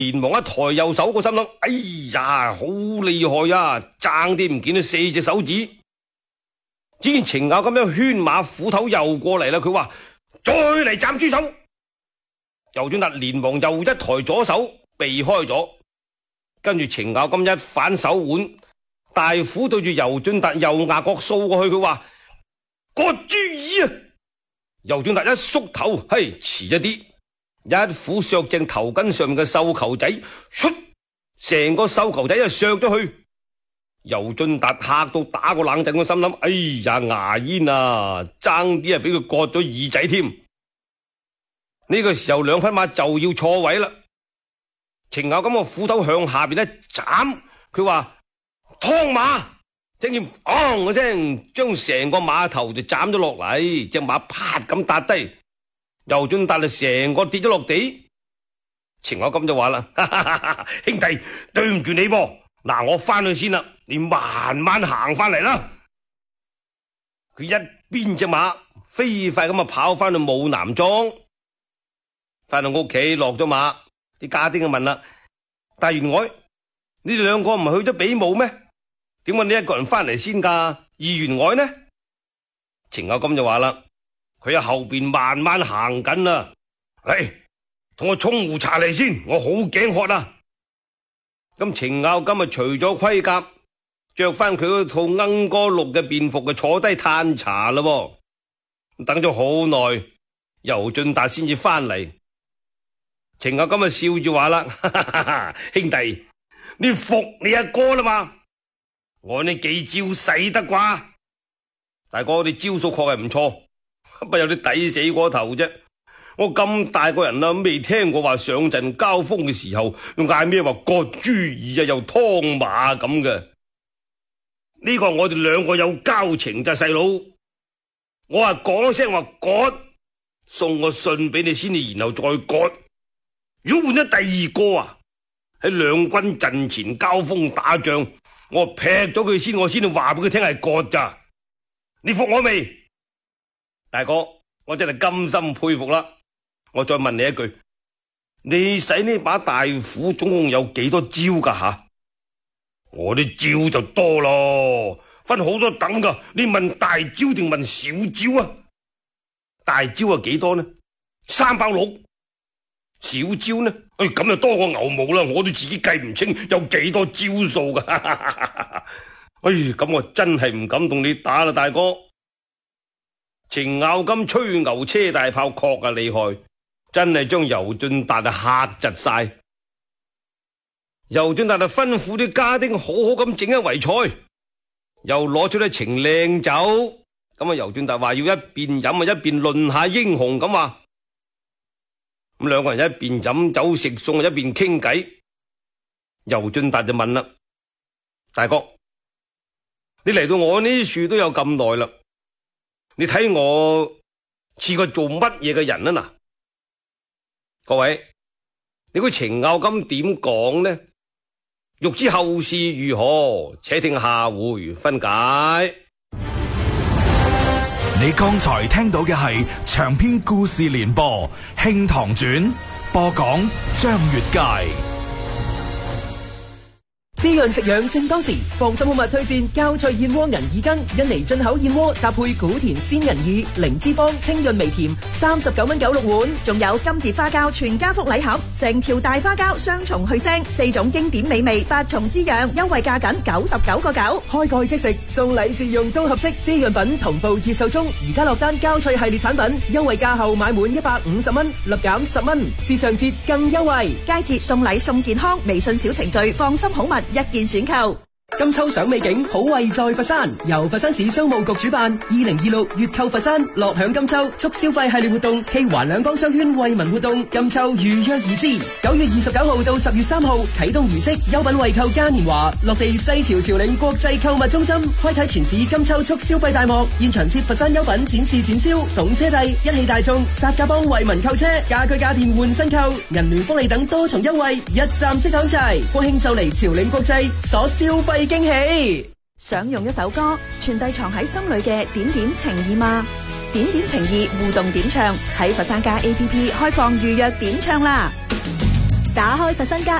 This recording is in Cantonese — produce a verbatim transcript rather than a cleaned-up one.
連忙一抬右手，個心諗：哎呀，好厲害啊！爭啲唔見到四隻手指。只見程咬金咁樣圈馬斧頭又過嚟啦，佢話：再嚟斬豬手！尤俊達連忙又一抬左手避開咗，跟住程咬金一反手腕，大斧對住尤俊達右額角掃過去，佢話：割豬耳啊！尤俊達一縮頭，嘿，遲一啲，一斧削正頭巾上面嘅繡球仔，唰，成個繡球仔就削咗去。尤俊達嚇到打個冷震，個心諗：哎呀，牙煙啊，爭啲啊俾佢割咗耳仔添。呢個時候兩匹馬就要錯位啦，程咬金個斧頭向下邊一斬，佢話：劏馬！聽見嘭一聲，將成個馬頭就斬咗落嚟，隻馬啪咁笪低，尤俊達就成個跌咗落地。程咬金就話啦：哈哈哈，兄弟，對唔住你噃，嗱，我翻去先啦，你慢慢行翻嚟啦。佢一邊隻馬飛快咁啊跑翻去武南莊，翻到屋企落咗馬，啲家丁就問啦：大員外，你哋兩個唔係去咗比武咩？點解你一個人翻嚟先噶？二員外呢？程咬金就話啦：佢喺後邊慢慢行緊啦。嚟，同我沖壺茶嚟先，我好頸渴啊！咁程咬金啊除咗盔甲，着翻佢嗰套鶯歌綠嘅便服，就坐低嘆茶啦。等咗好耐，尤俊達先至翻嚟。程咬金啊笑住話啦：哈哈哈哈，兄弟，你服你阿哥啦嘛？我呢幾招使得啩？大哥，你招數確係唔錯，不過有啲抵死過頭啫。我咁大個人啦，未聽過話上陣交鋒嘅時候嗌咩話割豬耳啊，又劏馬咁嘅。呢個我哋兩個有交情咋，細佬。我話講聲話割，送個信俾你先至，然後再割。如果換咗第二個啊，喺兩軍陣前交鋒打仗，我劈咗佢先，我先至話俾佢聽係割咋。你服我未？大哥，我真係甘心佩服啦。我再問你一句，你使呢把大斧總共有幾多招噶吓？我啲招就多咯，分好多等噶。你問大招定問小招啊？大招係幾多呢？三百六。小招呢？哎，咁就多過牛毛啦！我都自己計唔清有幾多招數噶。哎，咁我真係唔敢同你打啦，大哥。程咬金吹牛車大炮確係厲害，真係將尤俊達啊嚇窒晒。尤俊達就吩咐啲家丁好好咁整一圍菜，又攞出一埕靚酒。咁啊，尤俊達話要一邊飲啊一邊論下英雄咁話。咁兩個人一邊飲酒食餸一邊傾偈。尤俊達就問啦：大哥，你嚟到我呢處都有咁耐啦，你睇我似個做乜嘢嘅人啊？嗱，各位，你估程咬金點講呢？欲知後事如何，且聽下回分解。 你剛才聽到嘅係長篇故事連播《興唐傳》，播講張月佳。 滋潤食養正當時，放心好物推薦膠脆燕窩銀耳羹，印尼進口燕窩搭配古田鮮銀耳，零脂肪，清潤微甜，三十九蚊九六碗。 仲有金蝶花膠全家福禮盒，成條大花膠雙重去腥，四種經典美味，八重滋養，優惠價僅九十九個九。 開蓋即食，送禮自用都合適。滋潤品同步熱售中，而家落單膠脆系列產品，優惠價後買滿一百五十蚊，立減十蚊，至上節更優惠。 佳節送禮送健康，微信小程序放心好物。一件選購。 金秋賞美景，好惠在佛山。由佛山市商務局主辦，二零二六月購佛山，樂享金秋促消費系列活動暨環兩江商圈惠民活動，金秋如約而至。九月二十九號到十月三號啟動儀式，優品惠購嘉年華落地西樵朝領國際購物中心，開啟全市金秋促消費大幕。現場設佛山優品展示展銷，懂車帝一汽大眾薩價幫惠民購車，家居家電換新購，銀聯福利等多重優惠，一站式享齊。國慶就嚟朝領國際，所消費驚喜。 想用一首歌傳遞藏喺心裏嘅點點情意嗎？點點情意互動點唱喺佛山家 A P P 開放預約點唱啦！ 打開佛山家